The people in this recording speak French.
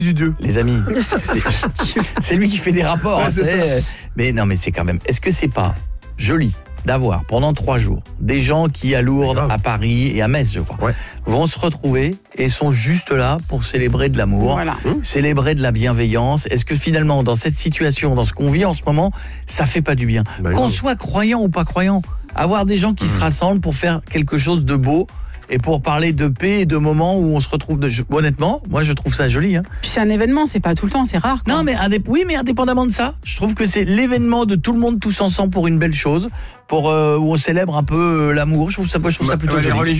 du Dieu. Les amis, c'est lui qui fait des rapports. Ouais, c'est Mais non, mais c'est quand même... Est-ce que c'est pas joli d'avoir pendant 3 jours des gens qui à Lourdes, à Paris et à Metz, je crois, vont se retrouver et sont juste là pour célébrer de l'amour, célébrer de la bienveillance. Est-ce que finalement, dans cette situation, dans ce qu'on vit en ce moment, ça fait pas du bien? Qu'on soit croyant ou pas croyant, avoir des gens qui se rassemblent pour faire quelque chose de beau et pour parler de paix et de moments où on se retrouve... Honnêtement, moi je trouve ça joli. Puis c'est un événement, c'est pas tout le temps, c'est rare. Non, mais mais indépendamment de ça, je trouve que c'est l'événement de tout le monde tous ensemble pour une belle chose, pour où on célèbre un peu l'amour. Je trouve ça plutôt joli.